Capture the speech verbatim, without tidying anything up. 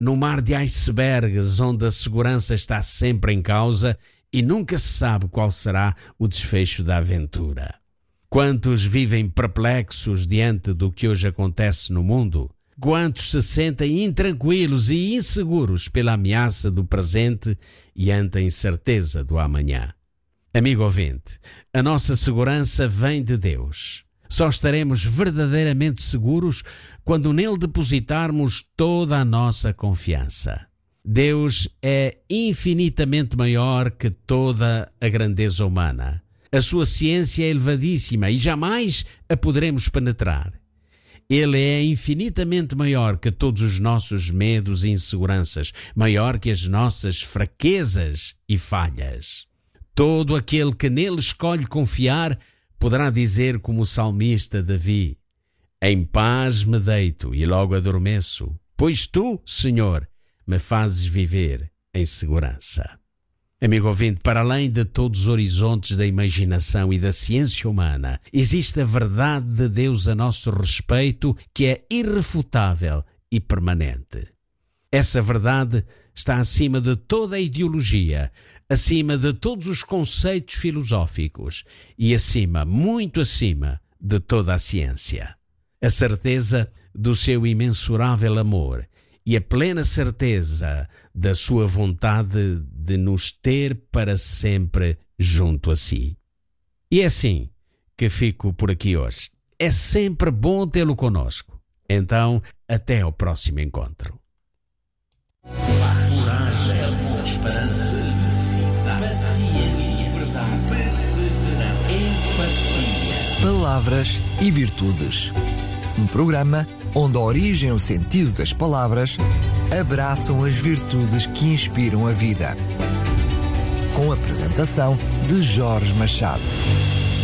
num mar de icebergs onde a segurança está sempre em causa e nunca se sabe qual será o desfecho da aventura. Quantos vivem perplexos diante do que hoje acontece no mundo? Quantos se sentem intranquilos e inseguros pela ameaça do presente e ante a incerteza do amanhã? Amigo ouvinte, a nossa segurança vem de Deus. Só estaremos verdadeiramente seguros quando nele depositarmos toda a nossa confiança. Deus é infinitamente maior que toda a grandeza humana. A sua ciência é elevadíssima e jamais a poderemos penetrar. Ele é infinitamente maior que todos os nossos medos e inseguranças, maior que as nossas fraquezas e falhas. Todo aquele que nele escolhe confiar poderá dizer como o salmista Davi: em paz me deito e logo adormeço, pois tu, Senhor, me fazes viver em segurança. Amigo ouvinte, para além de todos os horizontes da imaginação e da ciência humana, existe a verdade de Deus a nosso respeito, que é irrefutável e permanente. Essa verdade está acima de toda a ideologia, acima de todos os conceitos filosóficos e acima, muito acima, de toda a ciência. A certeza do seu imensurável amor e a plena certeza da sua vontade de nos ter para sempre junto a si. E é assim que fico por aqui hoje. É sempre bom tê-lo conosco. Então, até ao próximo encontro. Coragem, esperança, paciência, verdade, perseverança, empatia. Palavras e Virtudes. Um programa onde a origem e o sentido das palavras abraçam as virtudes que inspiram a vida. Com a apresentação de Jorge Machado.